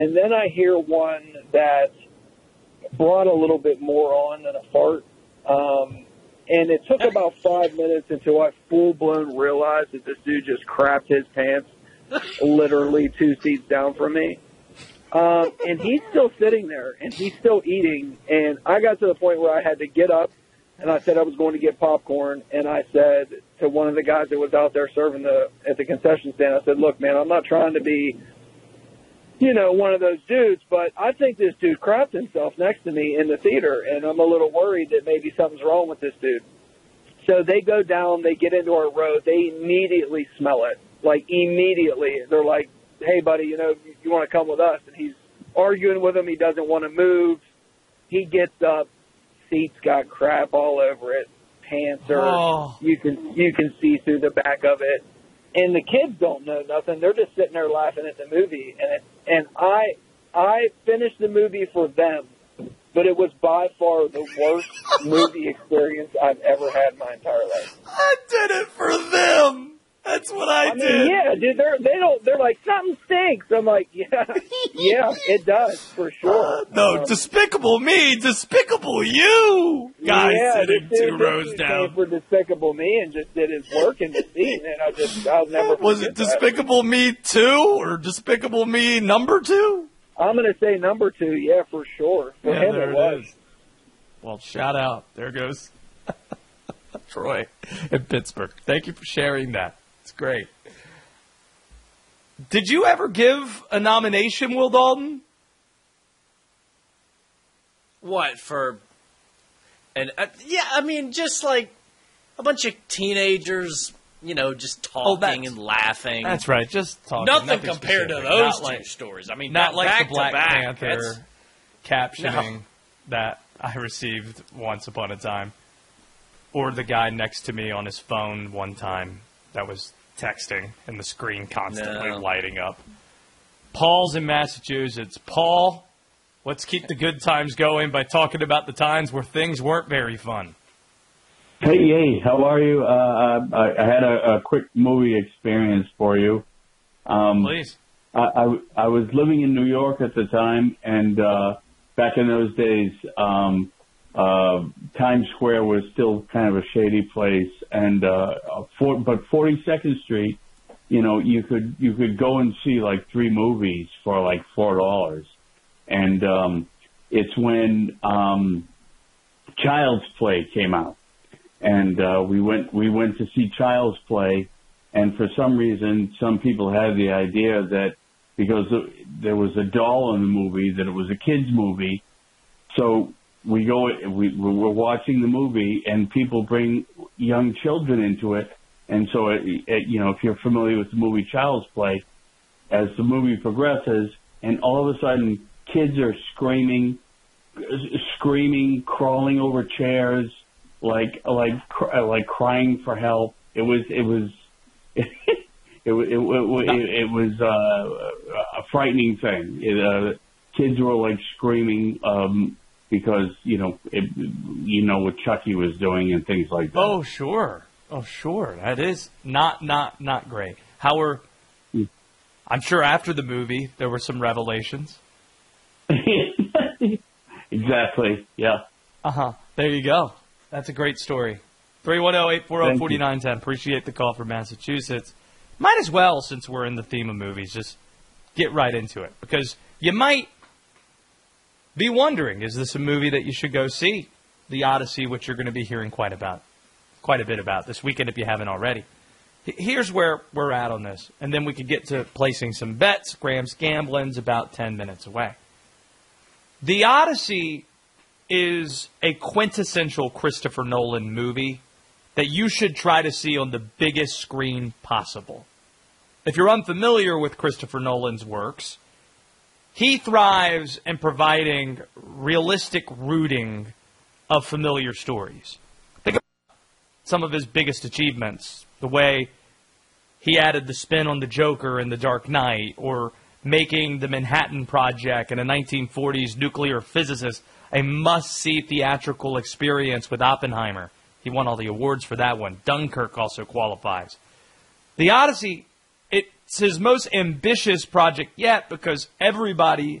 And then I hear one that brought a little bit more on than a fart. And it took about 5 minutes until I full-blown realized that this dude just crapped his pants literally 2 seats down from me. And he's still sitting there, and he's still eating. And I got to the point where I had to get up, and I said I was going to get popcorn. And I said to one of the guys that was out there serving at the concession stand, I said, look, man, I'm not trying to be, one of those dudes, but I think this dude crapped himself next to me in the theater, and I'm a little worried that maybe something's wrong with this dude. So they go down, they get into our row, they immediately smell it. Like, immediately. They're like, hey, buddy, you want to come with us? And he's arguing with him. He doesn't want to move. He gets up. Seat's got crap all over it. Pants are, you can see through the back of it. And the kids don't know nothing. They're just sitting there laughing at the movie. And I finished the movie for them, but it was by far the worst movie experience I've ever had in my entire life. I did it for them. That's what I did. Yeah, dude. They're like, something stinks. I'm like, yeah, it does for sure. No, Despicable Me, Despicable You. Guys sitting 2 rows down. Came for Despicable Me and just did his work in the seat, and I'll never. Was it Despicable Me 2 or Despicable Me number 2? I'm gonna say number 2. Yeah, for sure. For him, there it was. is. Well, shout out. There goes Troy in Pittsburgh. Thank you for sharing that. It's great. Did you ever give a nomination, Will Dalton? What, for... just like a bunch of teenagers, just talking and laughing. That's right, just talking. Nothing compared to those two stories. I mean, not like the Black back, Panther captioning that I received once upon a time. Or the guy next to me on his phone one time that was texting and the screen constantly lighting up. Paul's in Massachusetts. Paul, let's keep the good times going by talking about the times where things weren't very fun. Hey, how are you? I had a quick movie experience for you. Please. I was living in New York at the time, and back in those days, Times Square was still kind of a shady place, and but 42nd Street, you could go and see like 3 movies for like $4, and it's when Child's Play came out, and we went to see Child's Play, and for some reason, some people had the idea that because there was a doll in the movie that it was a kids movie, so. We're watching the movie, and people bring young children into it. And so, if you're familiar with the movie Child's Play, as the movie progresses, and all of a sudden, kids are screaming, crawling over chairs, like crying for help. It was a frightening thing. Kids were like screaming. Because, what Chucky was doing and things like that. Oh, sure. That is not great. Howard, I'm sure after the movie, there were some revelations. Exactly, yeah. There you go. That's a great story. 310-840-4910. Appreciate the call from Massachusetts. Might as well, since we're in the theme of movies, just get right into it. Because you might be wondering, is this a movie that you should go see? The Odyssey, which you're going to be hearing quite a bit about this weekend if you haven't already. Here's where we're at on this, and then we could get to placing some bets. Graham's Gambling's about 10 minutes away. The Odyssey is a quintessential Christopher Nolan movie that you should try to see on the biggest screen possible. If you're unfamiliar with Christopher Nolan's works, he thrives in providing realistic rooting of familiar stories. Think about some of his biggest achievements, the way he added the spin on the Joker in The Dark Knight, or making the Manhattan Project and a 1940s nuclear physicist a must-see theatrical experience with Oppenheimer. He won all the awards for that one. Dunkirk also qualifies. The Odyssey it's his most ambitious project yet because everybody